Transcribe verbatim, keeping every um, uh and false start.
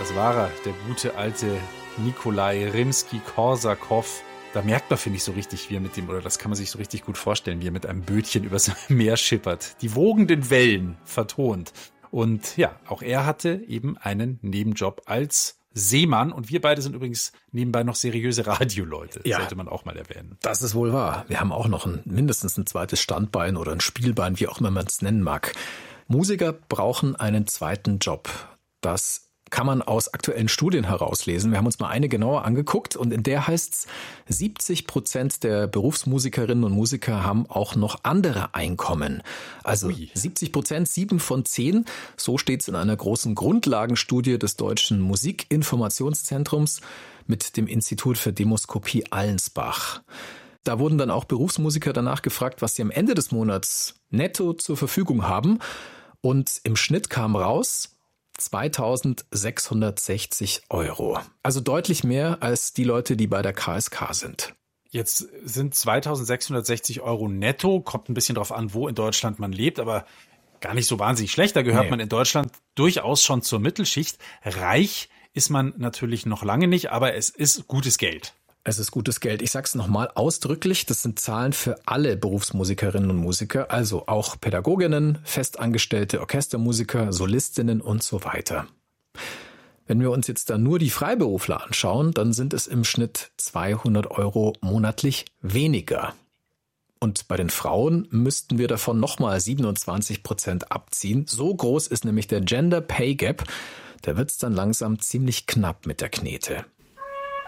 Das war er, der gute alte Nikolai Rimski-Korsakow. Da merkt man, finde ich, so richtig, wie er mit dem, oder das kann man sich so richtig gut vorstellen, wie er mit einem Bötchen übers Meer schippert. Die wogenden Wellen vertont. Und ja, auch er hatte eben einen Nebenjob als Seemann. Und wir beide sind übrigens nebenbei noch seriöse Radioleute. Ja, sollte man auch mal erwähnen. Das ist wohl wahr. Wir haben auch noch ein, mindestens ein zweites Standbein oder ein Spielbein, wie auch immer man es nennen mag. Musiker brauchen einen zweiten Job. Das kann man aus aktuellen Studien herauslesen. Wir haben uns mal eine genauer angeguckt und in der heißt's, siebzig Prozent der Berufsmusikerinnen und Musiker haben auch noch andere Einkommen. Also Ui. siebzig Prozent, sieben von zehn. So steht's in einer großen Grundlagenstudie des Deutschen Musikinformationszentrums mit dem Institut für Demoskopie Allensbach. Da wurden dann auch Berufsmusiker danach gefragt, was sie am Ende des Monats netto zur Verfügung haben. Und im Schnitt kam raus zweitausendsechshundertsechzig Euro. Also deutlich mehr als die Leute, die bei der K S K sind. Jetzt sind zweitausendsechshundertsechzig Euro netto. Kommt ein bisschen drauf an, wo in Deutschland man lebt, aber gar nicht so wahnsinnig schlecht. Da gehört nee. man in Deutschland durchaus schon zur Mittelschicht. Reich ist man natürlich noch lange nicht, aber es ist gutes Geld. Es ist gutes Geld. Ich sag's nochmal ausdrücklich, das sind Zahlen für alle Berufsmusikerinnen und Musiker, also auch Pädagoginnen, festangestellte Orchestermusiker, Solistinnen und so weiter. Wenn wir uns jetzt dann nur die Freiberufler anschauen, dann sind es im Schnitt zweihundert Euro monatlich weniger. Und bei den Frauen müssten wir davon nochmal siebenundzwanzig Prozent abziehen. So groß ist nämlich der Gender Pay Gap. Da wird's dann langsam ziemlich knapp mit der Knete.